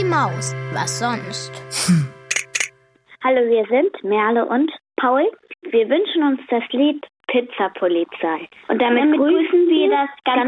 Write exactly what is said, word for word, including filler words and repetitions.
Maus. Was sonst? Hallo, wir sind Merle und Paul. Wir wünschen uns das Lied Pizza Polizei. Und damit grüßen wir das ganz